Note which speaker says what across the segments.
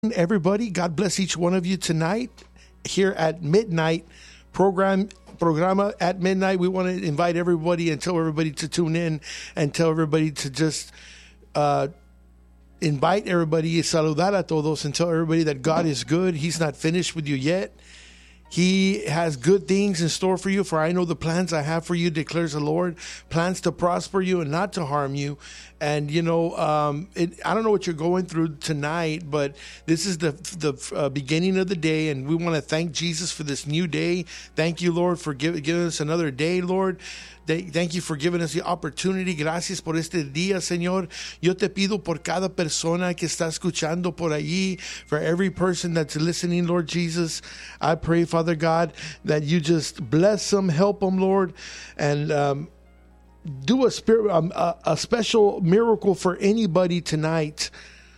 Speaker 1: Everybody, God bless each one of you tonight here at midnight programa at midnight. We want to invite everybody and tell everybody to tune in and tell everybody to just invite everybody, saludar a todos, and tell everybody that God is good. He's not finished with you yet. He has good things in store for you. For I know the plans I have for you, declares the Lord, plans to prosper you and not to harm you. And, you know, I don't know what you're going through tonight, but this is the beginning of the day, and we want to thank Jesus for this new day. Thank you, Lord, for giving us another day, Lord. Thank you for giving us the opportunity. Gracias por este día, Señor. Yo te pido por cada persona que está escuchando por allí, for every person that's listening, Lord Jesus. I pray, Father God, that you just bless them, help them, Lord, and do a special miracle for anybody tonight.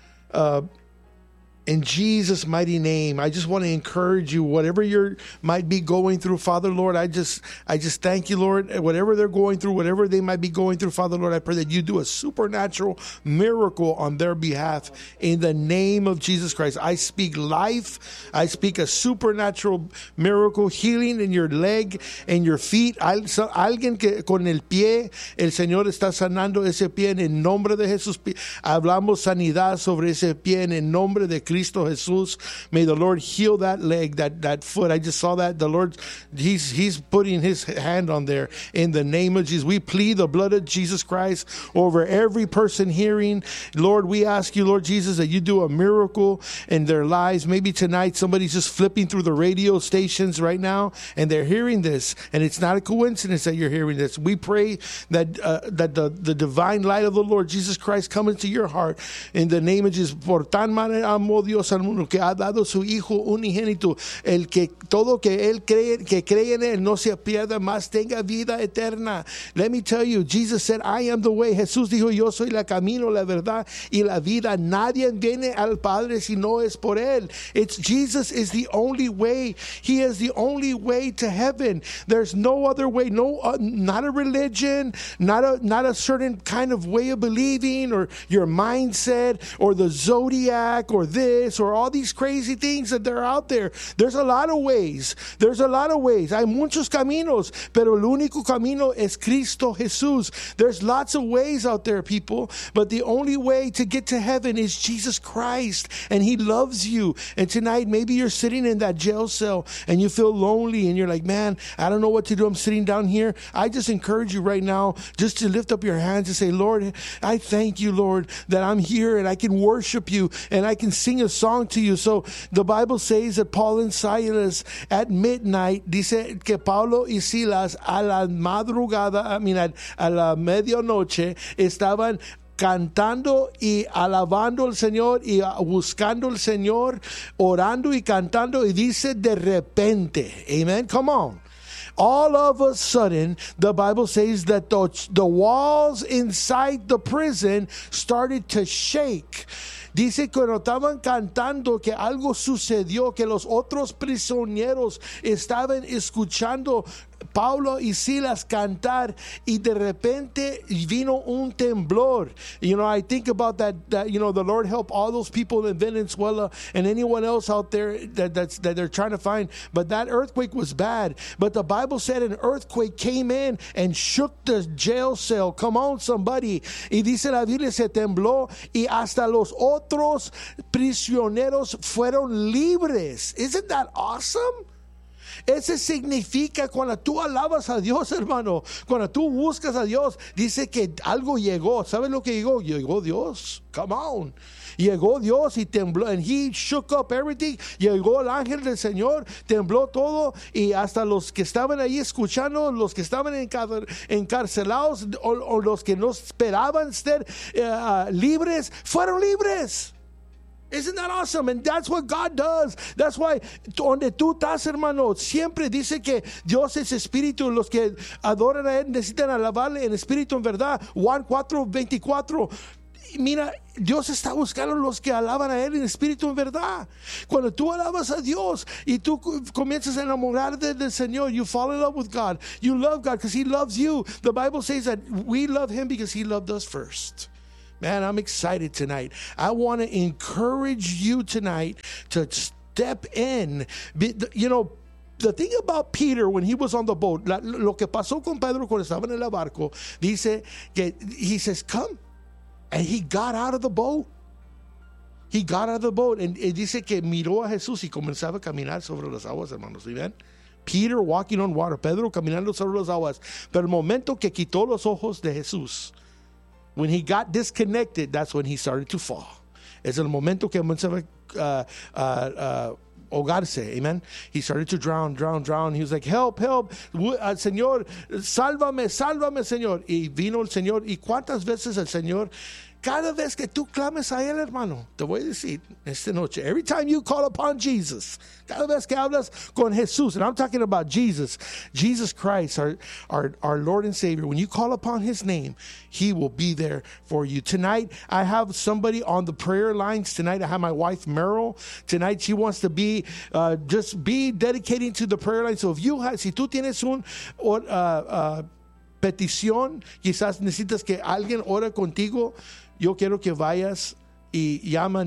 Speaker 1: In Jesus' mighty name, I just want to encourage you, whatever you might be going through, Father, Lord, I just thank you, Lord, whatever they're going through, whatever they might be going through, Father, Lord, I pray that you do a supernatural miracle on their behalf in the name of Jesus Christ. I speak life. I speak a supernatural miracle, healing in your leg and your feet. Alguien que con el pie, el Señor está sanando ese pie en el nombre de Jesús. Hablamos sanidad sobre ese pie en el nombre de Cristo Jesús. May the Lord heal that leg, that foot. I just saw that. The Lord, He's putting His hand on there in the name of Jesus. We plead the blood of Jesus Christ over every person hearing. Lord, we ask you, Lord Jesus, that you do a miracle in their lives. Maybe tonight somebody's just flipping through the radio stations right now and they're hearing this, and it's not a coincidence that you're hearing this. We pray that the divine light of the Lord Jesus Christ come into your heart in the name of Jesus. Por tan manera amó Dios al mundo que ha dado su Hijo unigénito, el que todo que él cree en él no se pierda, mas tenga vida eterna. Let me tell you, Jesus said, I am the way. Jesús dijo, yo soy la camino, la verdad y la vida. Nadie viene al Padre si no es por él. It's Jesus is the only way. He is the only way to heaven. There's no other way. No, not a religion, not a certain kind of way of believing or your mindset or the zodiac or this or all these crazy things that they're out there. There's a lot of ways. Hay muchos caminos, pero el único camino es Cristo Jesús. There's lots of ways out there, people, but the only way to get to heaven is Jesus Christ, and He loves you. And tonight, maybe you're sitting in that jail cell and you feel lonely and you're like, man, I don't know what to do. I'm sitting down here. I just encourage you right now just to lift up your hands and say, Lord, I thank you, Lord, that I'm here and I can worship you and I can sing a song to you. So the Bible says that Paul and Silas at midnight, dice que Pablo y Silas a la madrugada, a la medianoche, estaban cantando y alabando al Señor y buscando al Señor, orando y cantando, y dice de repente, amen, come on. All of a sudden, the Bible says that the walls inside the prison started to shake. Dice que cuando estaban cantando que algo sucedió, que los otros prisioneros estaban escuchando Pablo y Silas cantar, y de repente vino un temblor. You know, I think about that you know, the Lord help all those people in Venezuela and anyone else out there that they're trying to find. But that earthquake was bad. But the Bible said an earthquake came in and shook the jail cell. Come on, somebody. Y dice la Biblia, se tembló y hasta los otros prisioneros fueron libres. Isn't that awesome? Ese significa cuando tú alabas a Dios, hermano, cuando tú buscas a Dios, dice que algo llegó. ¿Sabes lo que llegó? Llegó Dios. Come on. Llegó Dios y tembló, and He shook up everything. Llegó el ángel del Señor, tembló todo, y hasta los que estaban ahí escuchando, los que estaban encarcelados o los que no esperaban ser libres, fueron libres. Isn't that awesome? And that's what God does. That's why donde tú estás, hermano, siempre dice que Dios es espíritu. Los que adoran a Él necesitan alabarle en espíritu, en verdad. Juan 4:24. Mira, Dios está buscando los que alaban a Él en espíritu, en verdad. Cuando tú alabas a Dios y tú comienzas a enamorarte del Señor, you fall in love with God. You love God because He loves you. The Bible says that we love Him because He loved us first. Man, I'm excited tonight. I want to encourage you tonight to step in. You know, the thing about Peter when he was on the boat, lo que pasó con Pedro cuando estaba en el barco, dice que he says, come. And he got out of the boat. He got out of the boat. And dice que miró a Jesús y comenzaba a caminar sobre las aguas, hermanos. ¿Sí ven? Peter walking on water. Pedro caminando sobre las aguas. Pero el momento que quitó los ojos de Jesús, when he got disconnected, that's when he started to fall. Es el momento que comenzaba ahogarse, amen. He started to drown. He was like, help, Señor, sálvame, Señor. Y vino el Señor. ¿Y cuántas veces el Señor, cada vez que tú clames a Él, hermano, te voy a decir esta noche, every time you call upon Jesus, cada vez que hablas con Jesús, and I'm talking about Jesus Christ, our Lord and Savior, when you call upon His name, He will be there for you. Tonight, I have somebody on the prayer lines. Tonight, I have my wife, Meryl. Tonight, she wants to be, just be dedicating to the prayer line. So if you have, si tú tienes petición, quizás necesitas que alguien ore contigo, yo quiero que vayas y llama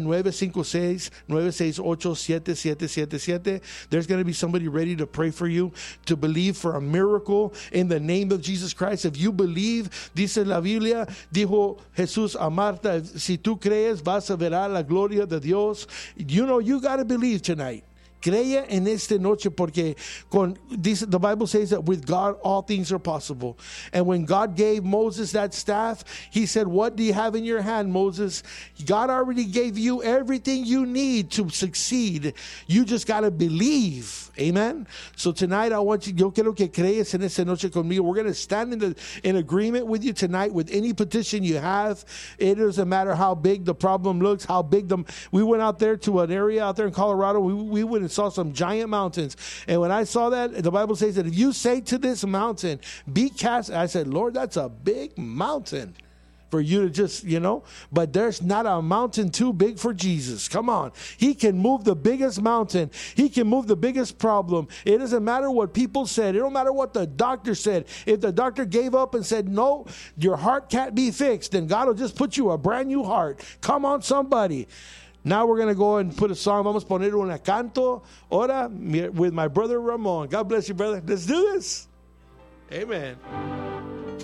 Speaker 1: 956-968-7777. There's going to be somebody ready to pray for you, to believe for a miracle in the name of Jesus Christ. If you believe, dice la Biblia, dijo Jesús a Marta, si tú crees, vas a ver la gloria de Dios. You know, you got to believe tonight. Cree en esta noche porque the Bible says that with God all things are possible. And when God gave Moses that staff, He said, what do you have in your hand, Moses? God already gave you everything you need to succeed. You just got to believe. Amen. So tonight yo quiero que crees en esta noche conmigo. We're going to stand in agreement with you tonight with any petition you have. It doesn't matter how big the problem looks, how big we went out there to an area out there in Colorado. We went and saw some giant mountains. And when I saw that, the Bible says that if you say to this mountain, be cast, I said, Lord, that's a big mountain for you to just, but there's not a mountain too big for Jesus. Come on. He can move the biggest mountain. He can move the biggest problem. It doesn't matter what people said. It don't matter what the doctor said. If the doctor gave up and said, no, your heart can't be fixed, then God will just put you a brand new heart. Come on, somebody. Now we're going to go and put a song. Vamos a poner una canto ahora with my brother Ramon. God bless you, brother. Let's do this. Amen.